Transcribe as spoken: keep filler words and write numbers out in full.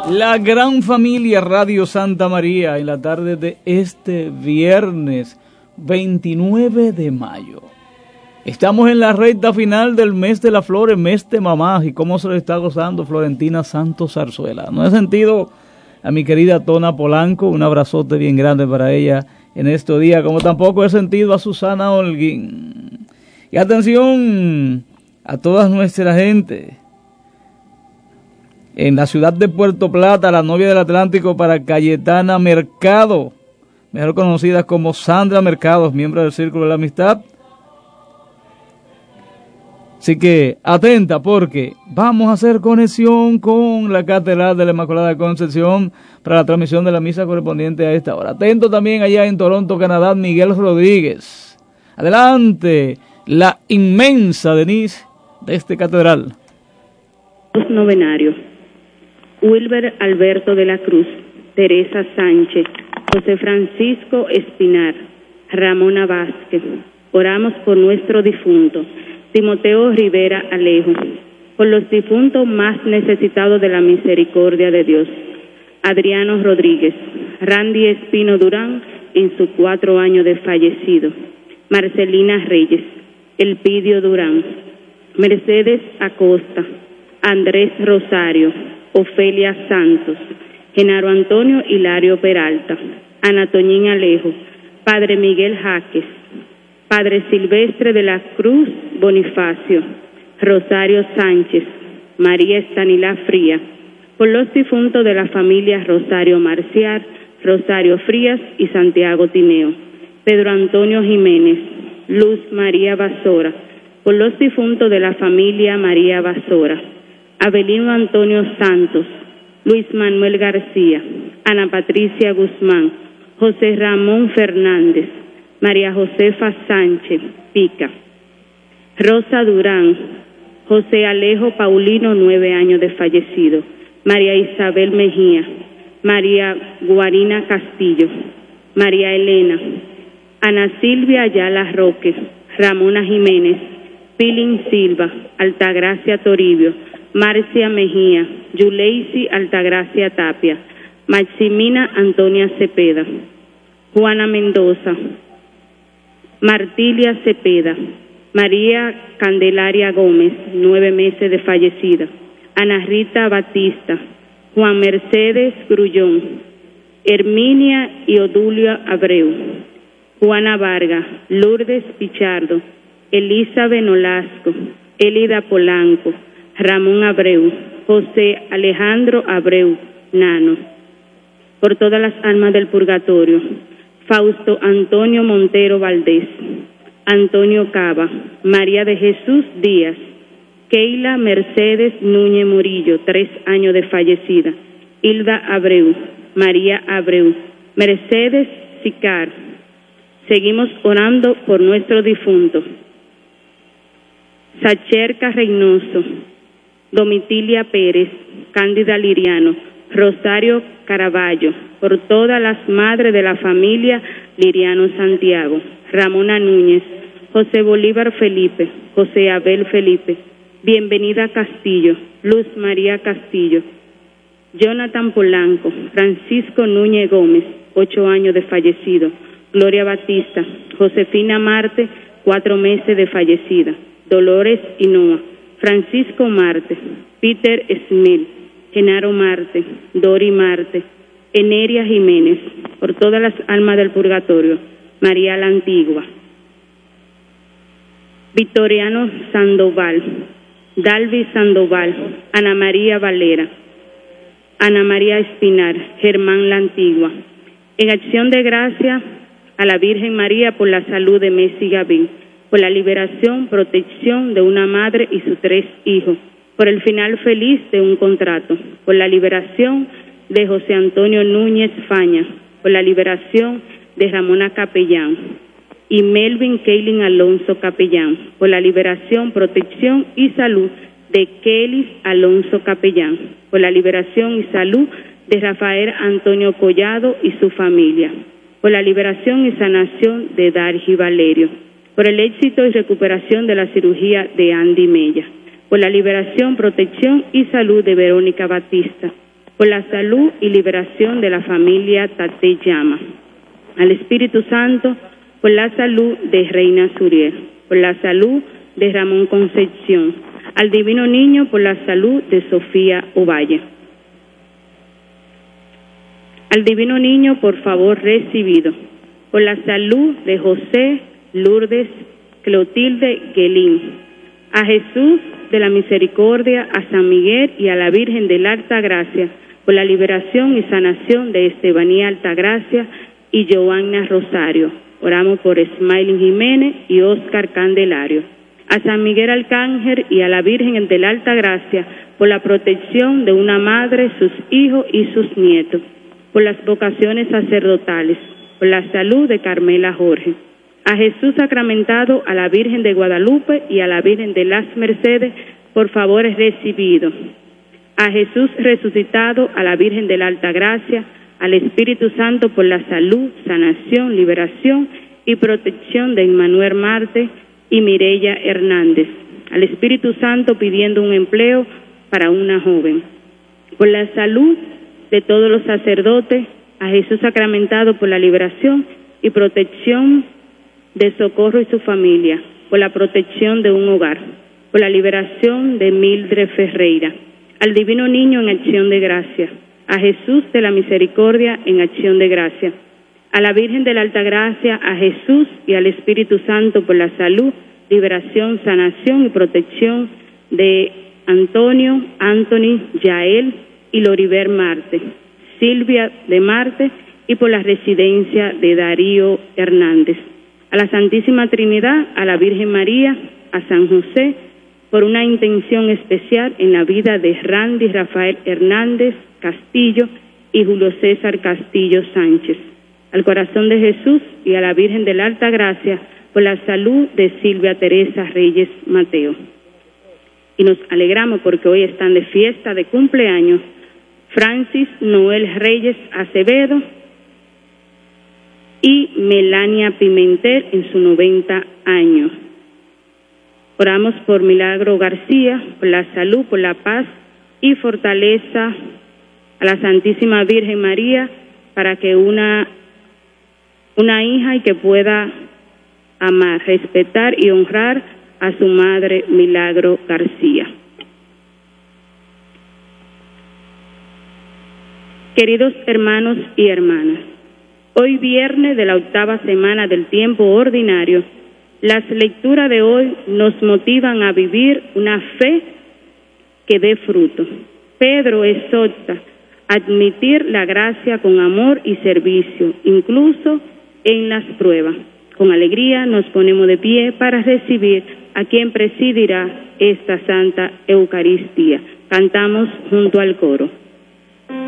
La gran familia Radio Santa María en la tarde de este viernes veintinueve de mayo. Estamos en la recta final del mes de las flores, mes de mamá, y cómo se lo está gozando Florentina Santos Zarzuela. No he sentido a mi querida Tona Polanco, un abrazote bien grande para ella en estos días, como tampoco he sentido a Susana Holguín. Y atención a toda nuestra gente en la ciudad de Puerto Plata, la novia del Atlántico para Cayetana Mercado, mejor conocida como Sandra Mercado, miembro del Círculo de la Amistad. Así que atenta, porque vamos a hacer conexión con la Catedral de la Inmaculada Concepción para la transmisión de la misa correspondiente a esta hora. Atento también allá en Toronto, Canadá, Miguel Rodríguez. Adelante, la inmensa Denise de este Catedral. Novenario. Wilber Alberto de la Cruz, Teresa Sánchez, José Francisco Espinar, Ramona Vázquez. Oramos por nuestro difunto, Timoteo Rivera Alejo, por los difuntos más necesitados de la misericordia de Dios. Adriano Rodríguez, Randy Espino Durán, en sus cuatro años de fallecido. Marcelina Reyes, Elpidio Durán, Mercedes Acosta, Andrés Rosario, Ofelia Santos, Genaro Antonio Hilario Peralta, Ana Toñín Alejo, Padre Miguel Jaques, Padre Silvestre de la Cruz Bonifacio, Rosario Sánchez, María Estanilá Fría, por los difuntos de la familia Rosario Marcial, Rosario Frías y Santiago Tineo, Pedro Antonio Jiménez, Luz María Basora, por los difuntos de la familia María Basora, Abelino Antonio Santos, Luis Manuel García, Ana Patricia Guzmán, José Ramón Fernández, María Josefa Sánchez Pica, Rosa Durán, José Alejo Paulino, nueve años de fallecido, María Isabel Mejía, María Guarina Castillo, María Elena, Ana Silvia Ayala Roque, Ramona Jiménez, Pilín Silva, Altagracia Toribio, Marcia Mejía, Yuleisi Altagracia Tapia, Maximina Antonia Cepeda, Juana Mendoza, Martilia Cepeda, María Candelaria Gómez, nueve meses de fallecida, Ana Rita Batista, Juan Mercedes Grullón, Herminia y Odulia Abreu, Juana Vargas, Lourdes Pichardo, Elizabeth Nolasco, Elida Polanco, Ramón Abreu, José Alejandro Abreu Nano, por todas las almas del purgatorio, Fausto Antonio Montero Valdés, Antonio Cava, María de Jesús Díaz, Keila Mercedes Núñez Murillo, tres años de fallecida, Hilda Abreu, María Abreu, Mercedes Sicar. Seguimos orando por nuestro difunto, Sacherca Reynoso, Domitilia Pérez, Cándida Liriano, Rosario Caraballo, por todas las madres de la familia Liriano Santiago, Ramona Núñez, José Bolívar Felipe, José Abel Felipe, Bienvenida Castillo, Luz María Castillo, Jonathan Polanco, Francisco Núñez Gómez, ocho años de fallecido, Gloria Batista, Josefina Marte, cuatro meses de fallecida, Dolores Hinoa, Francisco Marte, Peter Smith, Genaro Marte, Dori Marte, Eneria Jiménez, por todas las almas del purgatorio, María la Antigua, Victoriano Sandoval, Dalvi Sandoval, Ana María Valera, Ana María Espinar, Germán la Antigua. En acción de gracia a la Virgen María por la salud de Messi Gavín, por la liberación, protección de una madre y sus tres hijos, por el final feliz de un contrato, por la liberación de José Antonio Núñez Faña, por la liberación de Ramona Capellán y Melvin Keilin Alonso Capellán, por la liberación, protección y salud de Kelis Alonso Capellán, por la liberación y salud de Rafael Antonio Collado y su familia, por la liberación y sanación de Dargi Valerio, por el éxito y recuperación de la cirugía de Andy Mella, por la liberación, protección y salud de Verónica Batista, por la salud y liberación de la familia Tateyama. Al Espíritu Santo, por la salud de Reina Suriel, por la salud de Ramón Concepción. Al Divino Niño, por la salud de Sofía Ovalle. Al Divino Niño, por favor, recibido, por la salud de José Lourdes Clotilde Guelín. A Jesús de la Misericordia, a San Miguel y a la Virgen de la Altagracia, por la liberación y sanación de Estebanía Altagracia y Joanna Rosario. Oramos por Smiling Jiménez y Oscar Candelario. A San Miguel Arcángel y a la Virgen de la Altagracia, por la protección de una madre, sus hijos y sus nietos, por las vocaciones sacerdotales, por la salud de Carmela Jorge. A Jesús sacramentado, a la Virgen de Guadalupe y a la Virgen de las Mercedes, por favor recibido. A Jesús resucitado, a la Virgen de la Altagracia, al Espíritu Santo por la salud, sanación, liberación y protección de Emmanuel Marte y Mireya Hernández. Al Espíritu Santo pidiendo un empleo para una joven. Por la salud de todos los sacerdotes, a Jesús sacramentado por la liberación y protección de Socorro y su familia, por la protección de un hogar, por la liberación de Mildred Ferreira. Al Divino Niño en acción de gracia, a Jesús de la Misericordia en acción de gracia, a la Virgen de la Altagracia, a Jesús y al Espíritu Santo por la salud, liberación, sanación y protección de Antonio, Anthony, Yael y Loriber Marte, Silvia de Marte y por la residencia de Darío Hernández. A la Santísima Trinidad, a la Virgen María, a San José, por una intención especial en la vida de Randy Rafael Hernández Castillo y Julio César Castillo Sánchez. Al Corazón de Jesús y a la Virgen de la Alta Gracia, por la salud de Silvia Teresa Reyes Mateo. Y nos alegramos porque hoy están de fiesta de cumpleaños Francis Noel Reyes Acevedo y Melania Pimentel en su noventa años. Oramos por Milagro García, por la salud, por la paz y fortaleza a la Santísima Virgen María para que una, una hija y que pueda amar, respetar y honrar a su madre Milagro García. Queridos hermanos y hermanas, hoy viernes de la octava semana del tiempo ordinario, las lecturas de hoy nos motivan a vivir una fe que dé fruto. Pedro exhorta a admitir la gracia con amor y servicio, incluso en las pruebas. Con alegría nos ponemos de pie para recibir a quien presidirá esta Santa Eucaristía. Cantamos junto al coro.